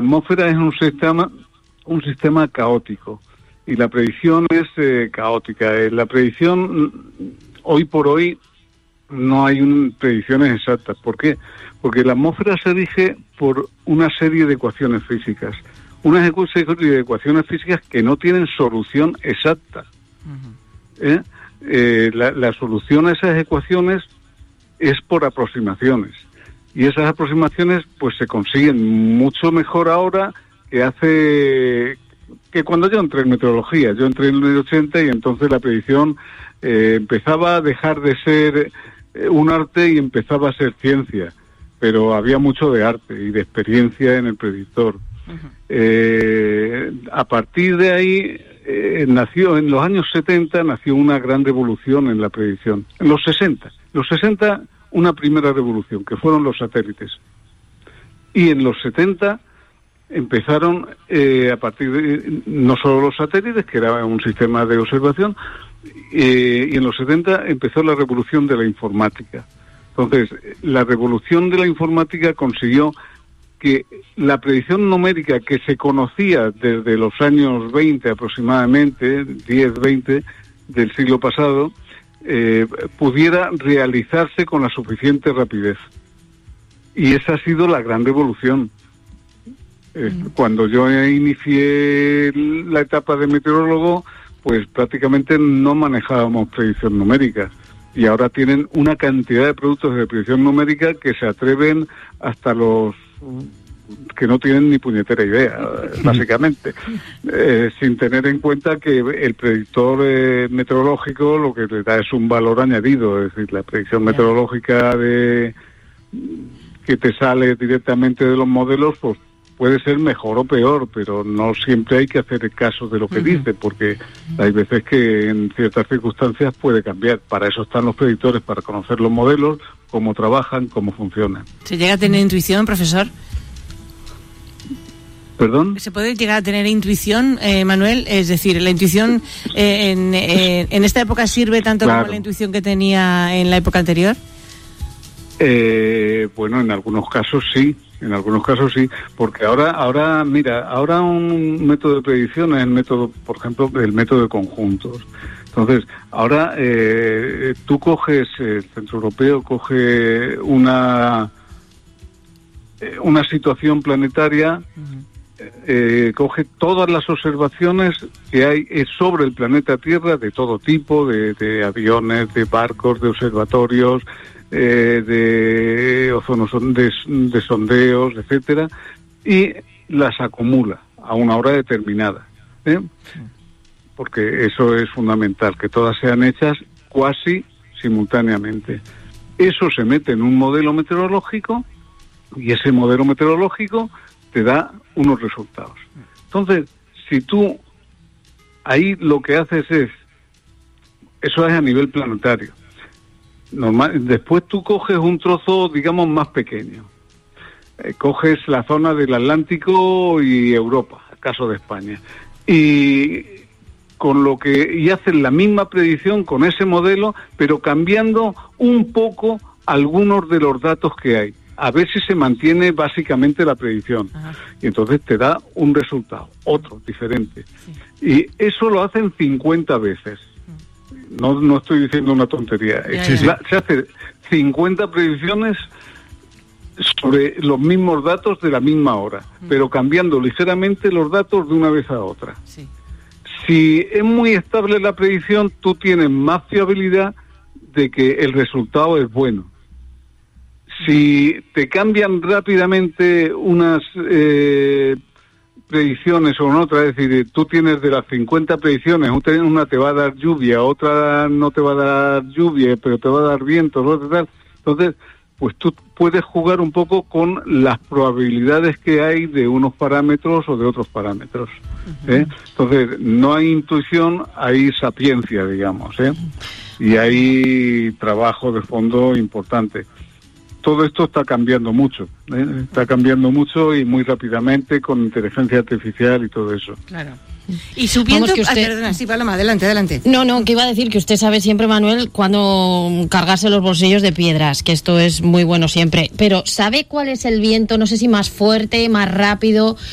atmósfera es un sistema caótico y la predicción es caótica. La predicción, hoy por hoy, no hay predicciones exactas. ¿Por qué? Porque la atmósfera se rige por una serie de ecuaciones físicas. Una serie de ecuaciones físicas que no tienen solución exacta. La solución a esas ecuaciones es por aproximaciones. Y esas aproximaciones pues se consiguen mucho mejor ahora que cuando yo entré en meteorología. Yo entré en el 80 y entonces la predicción empezaba a dejar de ser un arte y empezaba a ser ciencia. Pero había mucho de arte y de experiencia en el predictor. A partir de ahí nació, en los años 70, nació una gran revolución en la predicción. En los 60, una primera revolución, que fueron los satélites. Y en los 70 empezaron, a partir de, no solo los satélites, que era un sistema de observación, y en los 70 empezó la revolución de la informática. Entonces, la revolución de la informática consiguió que la predicción numérica que se conocía desde los años 20 aproximadamente, 10-20 del siglo pasado, pudiera realizarse con la suficiente rapidez. Y esa ha sido la gran revolución. Cuando yo inicié la etapa de meteorólogo, pues prácticamente no manejábamos predicción numérica. Y ahora tienen una cantidad de productos de predicción numérica que se atreven hasta los que no tienen ni puñetera idea, básicamente, sin tener en cuenta que el predictor meteorológico lo que le da es un valor añadido, es decir, la predicción meteorológica que te sale directamente de los modelos, pues puede ser mejor o peor, pero no siempre hay que hacer caso de lo que dice, porque hay veces que en ciertas circunstancias puede cambiar. Para eso están los predictores, para conocer los modelos, cómo trabajan, cómo funcionan. ¿Se llega a tener intuición, profesor? ¿Perdón? ¿Se puede llegar a tener intuición, Manuel? Es decir, ¿la intuición en esta época sirve tanto como la intuición que tenía en la época anterior? Bueno, en algunos casos sí, porque ahora un método de predicción es el método, por ejemplo, el método de conjuntos. Entonces, ahora tú coges, el Centro Europeo coge una situación planetaria, coge todas las observaciones que hay sobre el planeta Tierra de todo tipo, de aviones, de barcos, de observatorios, de sondeos, etcétera, y las acumula a una hora determinada, porque eso es fundamental, que todas sean hechas cuasi simultáneamente. Eso se mete en un modelo meteorológico y ese modelo meteorológico te da unos resultados. Entonces, si tú ahí lo que haces eso es a nivel planetario. Después tú coges un trozo, digamos, más pequeño. Coges la zona del Atlántico y Europa, el caso de España. Y haces la misma predicción con ese modelo, pero cambiando un poco algunos de los datos que hay. A ver si se mantiene básicamente la predicción. Y entonces te da un resultado, otro, diferente. Y eso lo hacen 50 veces. No estoy diciendo una tontería. Se hace 50 predicciones sobre los mismos datos de la misma hora, pero cambiando ligeramente los datos de una vez a otra. Si es muy estable la predicción, tú tienes más fiabilidad de que el resultado es bueno. Si te cambian rápidamente unas predicciones o otra, es decir, tú tienes de las 50 predicciones, una te va a dar lluvia, otra no te va a dar lluvia, pero te va a dar viento, otra tal. Entonces, pues tú puedes jugar un poco con las probabilidades que hay de unos parámetros o de otros parámetros. Entonces, no hay intuición, hay sapiencia, digamos, y hay trabajo de fondo importante. Todo esto está cambiando mucho, y muy rápidamente con inteligencia artificial y todo eso. Claro. Y subiendo... Vamos, que usted... perdona, sí, Paloma, adelante. No, que iba a decir que usted sabe siempre, Manuel, cuándo cargarse los bolsillos de piedras, que esto es muy bueno siempre. Pero ¿sabe cuál es el viento? No sé si más fuerte, más rápido,